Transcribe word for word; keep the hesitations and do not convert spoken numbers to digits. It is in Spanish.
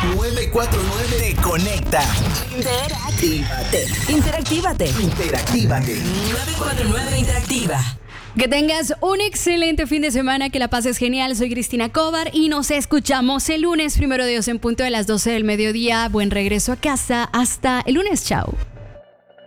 nueve cuatro nueve te conecta. Interactívate. Interactívate. Interactívate. nueve cuatro nueve Interactiva. Que tengas un excelente fin de semana, que la pases genial. Soy Cristina Cobar y nos escuchamos el lunes, primero de Dios, en punto de las doce del mediodía. Buen regreso a casa. Hasta el lunes. Chao.